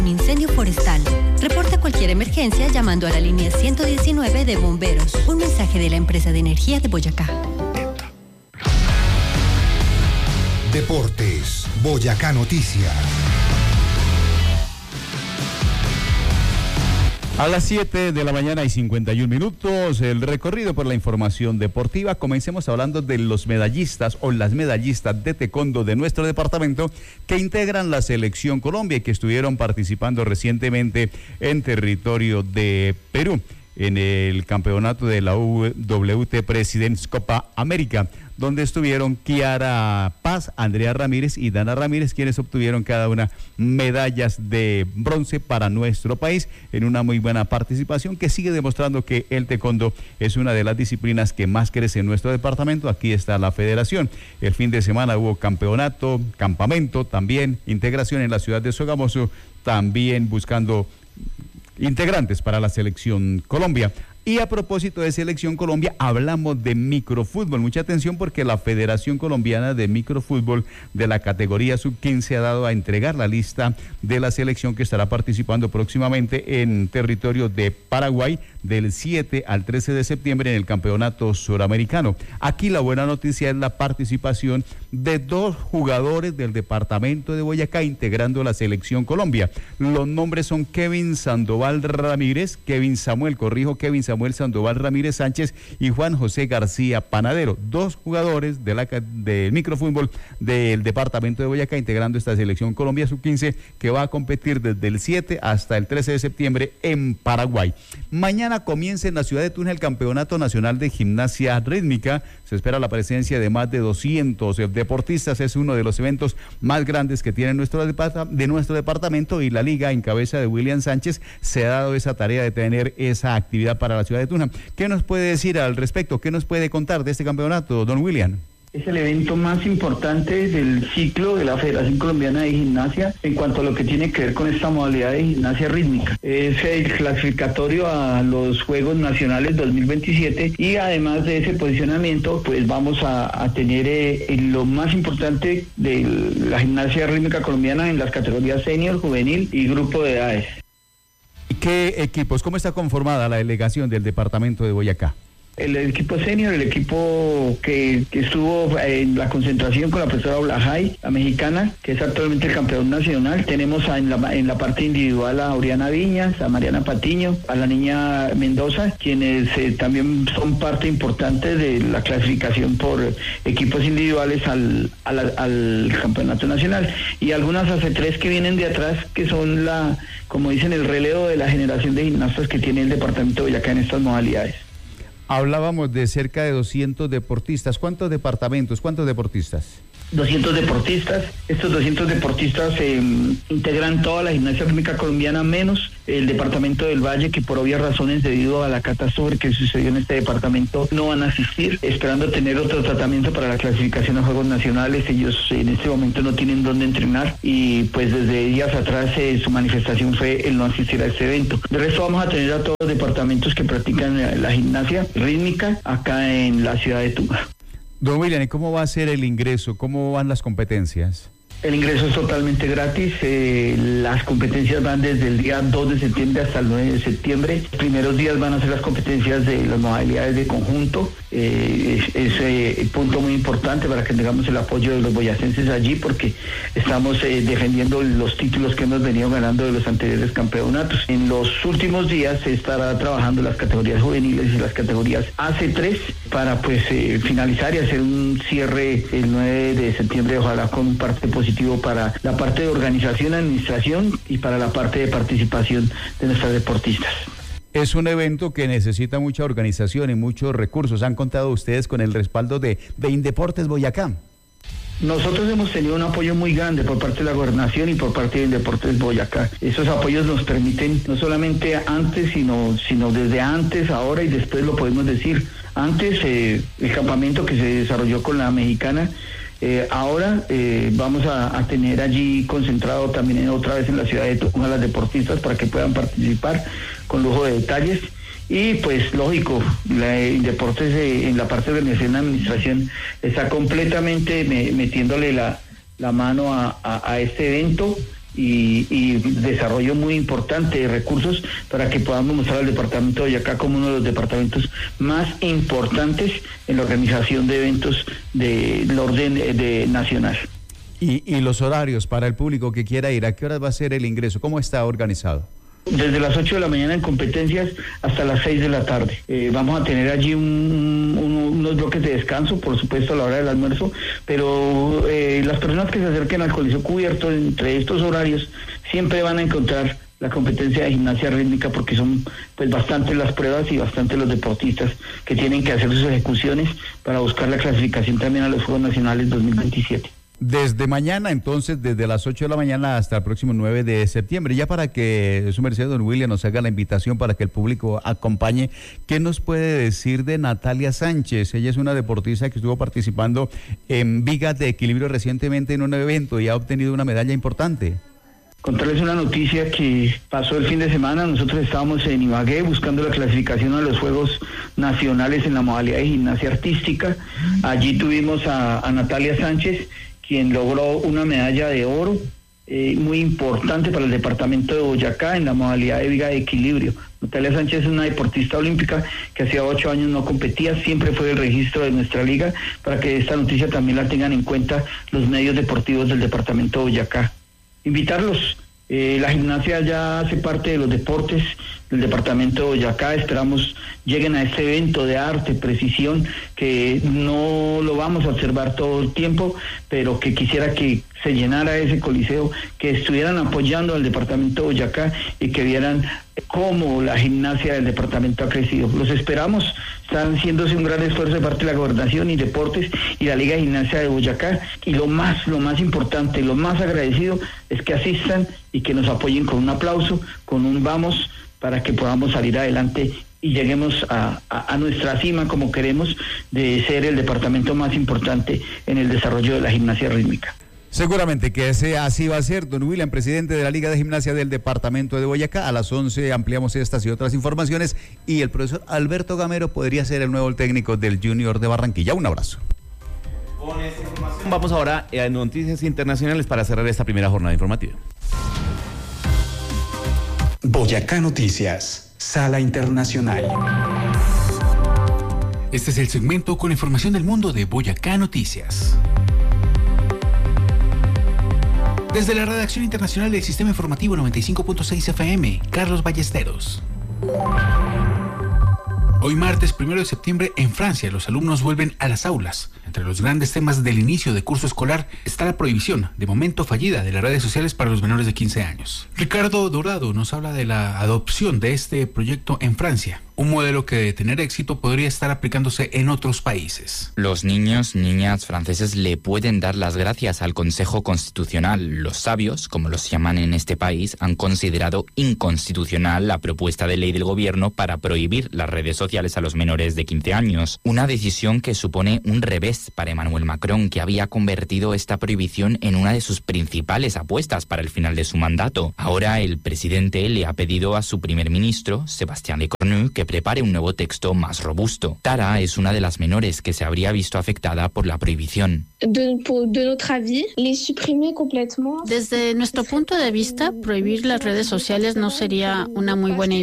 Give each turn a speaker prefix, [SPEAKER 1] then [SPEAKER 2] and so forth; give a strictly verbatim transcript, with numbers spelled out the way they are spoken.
[SPEAKER 1] Un incendio forestal. Reporta cualquier emergencia llamando a la línea ciento diecinueve de bomberos. Un mensaje de la empresa de energía de Boyacá.
[SPEAKER 2] Deportes, Boyacá Noticias.
[SPEAKER 3] A las siete de la mañana y cincuenta y un minutos, el recorrido por la información deportiva. Comencemos hablando de los medallistas o las medallistas de taekwondo de nuestro departamento que integran la Selección Colombia y que estuvieron participando recientemente en territorio de Perú en el campeonato de la W T Presidents Copa América, donde estuvieron Kiara Paz, Andrea Ramírez y Dana Ramírez, quienes obtuvieron cada una medallas de bronce para nuestro país en una muy buena participación que sigue demostrando que el taekwondo es una de las disciplinas que más crece en nuestro departamento. Aquí está la federación. El fin de semana hubo campeonato, campamento, también integración en la ciudad de Sogamoso, también buscando integrantes para la Selección Colombia. Y a propósito de Selección Colombia, hablamos de microfútbol. Mucha atención porque la Federación Colombiana de Microfútbol de la categoría sub quince ha dado a entregar la lista de la selección que estará participando próximamente en territorio de Paraguay del siete al trece de septiembre en el Campeonato Suramericano. Aquí la buena noticia es la participación de dos jugadores del departamento de Boyacá integrando la Selección Colombia. Los nombres son Kevin Sandoval Ramírez, Kevin Samuel, corrijo, Kevin Samuel Sandoval Ramírez Sánchez y Juan José García Panadero, dos jugadores de la, del microfútbol del departamento de Boyacá integrando esta Selección Colombia sub quince que va a competir desde el siete hasta el trece de septiembre en Paraguay. Mañana comienza en la ciudad de Tunja el Campeonato Nacional de Gimnasia Rítmica. Se espera la presencia de más de doscientos deportistas. Es uno de los eventos más grandes que tiene nuestro de nuestro departamento y la liga en cabeza de William Sánchez se ha dado esa tarea de tener esa actividad para la ciudad de Tunja. ¿Qué nos puede decir al respecto? ¿Qué nos puede contar de este campeonato, don William?
[SPEAKER 4] Es el evento más importante del ciclo de la Federación Colombiana de Gimnasia en cuanto a lo que tiene que ver con esta modalidad de gimnasia rítmica. Es el clasificatorio a los Juegos Nacionales dos mil veintisiete y además de ese posicionamiento, pues vamos a, a tener eh, lo más importante de la gimnasia rítmica colombiana en las categorías senior, juvenil y grupo de edades.
[SPEAKER 3] ¿Qué equipos? ¿Cómo está conformada la delegación del departamento de Boyacá?
[SPEAKER 4] El equipo senior, el equipo que, que estuvo en la concentración con la profesora Blajay, la mexicana, que es actualmente el campeón nacional. Tenemos a, en, la, en la parte individual a Oriana Viñas, a Mariana Patiño, a la niña Mendoza, quienes eh, también son parte importante de la clasificación por equipos individuales al, al, al campeonato nacional. Y algunas A C tres que vienen de atrás, que son la, como dicen, el relevo de la generación de gimnastas que tiene el departamento de Boyacá en estas modalidades.
[SPEAKER 3] Hablábamos de cerca de doscientos deportistas. ¿Cuántos departamentos? ¿Cuántos deportistas?
[SPEAKER 4] doscientos deportistas. Estos doscientos deportistas eh, integran toda la gimnasia rítmica colombiana, menos el departamento del Valle, que por obvias razones, debido a la catástrofe que sucedió en este departamento, no van a asistir, esperando tener otro tratamiento para la clasificación a Juegos Nacionales. Ellos en este momento no tienen dónde entrenar y pues desde días atrás eh, su manifestación fue el no asistir a este evento. De resto vamos a tener a todos los departamentos que practican la, la gimnasia rítmica acá en la ciudad de Tunja.
[SPEAKER 3] Don William, ¿y cómo va a ser el ingreso? ¿Cómo van las competencias?
[SPEAKER 4] El ingreso es totalmente gratis, eh, las competencias van desde el día dos de septiembre hasta el nueve de septiembre. Los primeros días van a ser las competencias de las modalidades de conjunto, eh, es, es eh, punto muy importante para que tengamos el apoyo de los boyacenses allí, porque estamos eh, defendiendo los títulos que hemos venido ganando de los anteriores campeonatos. En los últimos días se estará trabajando las categorías juveniles y las categorías A C tres para pues eh, finalizar y hacer un cierre el nueve de septiembre, ojalá con un parte positivo para la parte de organización, administración y para la parte de participación de nuestras deportistas.
[SPEAKER 3] Es un evento que necesita mucha organización y muchos recursos. ¿Han contado ustedes con el respaldo de, de Indeportes Boyacá?
[SPEAKER 4] Nosotros hemos tenido un apoyo muy grande por parte de la gobernación y por parte de Indeportes Boyacá. Esos apoyos nos permiten no solamente antes, sino, sino desde antes, ahora y después lo podemos decir. Antes, eh, el campamento que se desarrolló con la mexicana, Eh, ahora eh, vamos a, a tener allí concentrado también en, otra vez en la ciudad de Tunja a las deportistas para que puedan participar con lujo de detalles. Y pues lógico, la Indeportes eh, en la parte de organización y administración está completamente me, metiéndole la, la mano a, a, a este evento y, y desarrollo muy importante de recursos para que podamos mostrar al departamento de Boyacá como uno de los departamentos más importantes en la organización de eventos del orden de, de nacional.
[SPEAKER 3] Y, y los horarios para el público que quiera ir, ¿a qué horas va a ser el ingreso? ¿Cómo está organizado?
[SPEAKER 4] Desde las ocho de la mañana en competencias hasta las seis de la tarde. Eh, vamos a tener allí un, un, unos bloques de descanso, por supuesto a la hora del almuerzo, pero eh, las personas que se acerquen al Coliseo Cubierto entre estos horarios siempre van a encontrar la competencia de gimnasia rítmica, porque son pues bastantes las pruebas y bastantes los deportistas que tienen que hacer sus ejecuciones para buscar la clasificación también a los Juegos Nacionales dos mil veintisiete.
[SPEAKER 3] Desde mañana, entonces, desde las ocho de la mañana hasta el próximo nueve de septiembre, ya para que su merced, don William, nos haga la invitación para que el público acompañe, ¿qué nos puede decir de Natalia Sánchez? Ella es una deportista que estuvo participando en vigas de equilibrio recientemente en un evento y ha obtenido una medalla importante.
[SPEAKER 4] Contarles una noticia que pasó el fin de semana. Nosotros estábamos en Ibagué buscando la clasificación a los Juegos Nacionales en la modalidad de gimnasia artística. Allí tuvimos a, a Natalia Sánchez, quien logró una medalla de oro eh, muy importante para el departamento de Boyacá en la modalidad de viga de equilibrio. Natalia Sánchez es una deportista olímpica que hacía ocho años no competía, siempre fue el registro de nuestra liga, para que esta noticia también la tengan en cuenta los medios deportivos del departamento de Boyacá. Invitarlos, eh, la gimnasia ya hace parte de los deportes del departamento de Boyacá. Esperamos lleguen a este evento de arte, precisión, que no lo vamos a observar todo el tiempo, pero que quisiera que se llenara ese coliseo, que estuvieran apoyando al departamento de Boyacá y que vieran cómo la gimnasia del departamento ha crecido. Los esperamos, están haciéndose un gran esfuerzo de parte de la Gobernación y Deportes y la Liga de Gimnasia de Boyacá, y lo más, lo más importante, lo más agradecido es que asistan y que nos apoyen con un aplauso, con un vamos, para que podamos salir adelante y lleguemos a, a, a nuestra cima, como queremos, de ser el departamento más importante en el desarrollo de la gimnasia rítmica.
[SPEAKER 3] Seguramente que ese así va a ser. Don William, presidente de la Liga de Gimnasia del departamento de Boyacá. A las once ampliamos estas y otras informaciones, y el profesor Alberto Gamero podría ser el nuevo técnico del Junior de Barranquilla. Un abrazo.
[SPEAKER 5] Con esta información vamos ahora a noticias internacionales para cerrar esta primera jornada informativa.
[SPEAKER 2] Boyacá Noticias, Sala Internacional.
[SPEAKER 6] Este es el segmento con información del mundo de Boyacá Noticias. Desde la redacción internacional del Sistema Informativo noventa y cinco punto seis F M, Carlos Ballesteros. Hoy martes primero de septiembre en Francia los alumnos vuelven a las aulas. Entre los grandes temas del inicio de curso escolar está la prohibición, de momento fallida, de las redes sociales para los menores de quince años. Ricardo Dorado nos habla de la adopción de este proyecto en Francia, un modelo que de tener éxito podría estar aplicándose en otros países.
[SPEAKER 7] Los niños, niñas franceses le pueden dar las gracias al Consejo Constitucional. Los sabios, como los llaman en este país, han considerado inconstitucional la propuesta de ley del gobierno para prohibir las redes sociales a los menores de quince años. Una decisión que supone un revés para Emmanuel Macron, que había convertido esta prohibición en una de sus principales apuestas para el final de su mandato. Ahora el presidente le ha pedido a su primer ministro, Sébastien Lecornu, que prepare un nuevo texto más robusto. Tara es una de las menores que se habría visto afectada por la prohibición.
[SPEAKER 8] Desde nuestro punto de vista, prohibir las redes sociales no sería una muy buena idea.